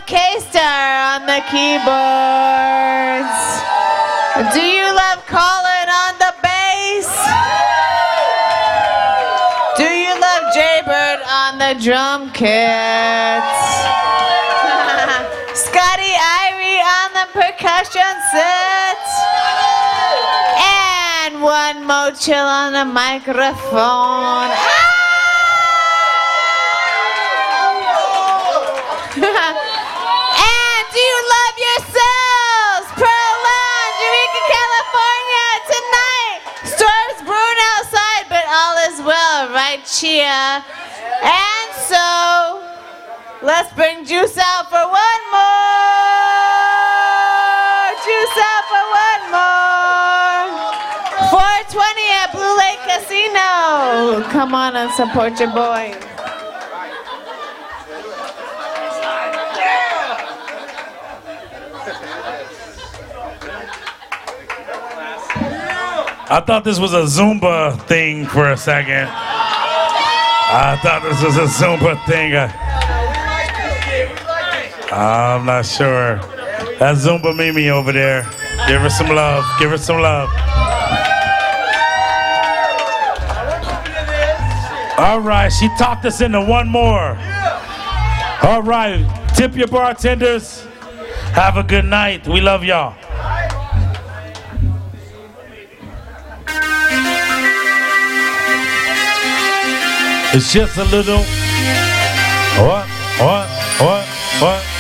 love K-Star on the keyboards? Do you love Colin on the bass? Do you love Jaybird on the drum kits? Scotty Irie on the percussion set? And one Mochill on the microphone. And do you love yourselves? Pearl Lounge, Eureka, California tonight. Storm's brewing outside, but all is well, right, Chia? And so, let's bring Juice out for one more. Juice out for one more. 420 at Blue Lake Casino. Come on and support your boy. I thought this was a Zumba thing for a second. I thought this was a Zumba thing. I'm not sure. That Zumba Mimi over there. Give her some love. Give her some love. All right, she talked us into one more. All right, tip your bartenders. Have a good night. We love y'all. It's just a little. What?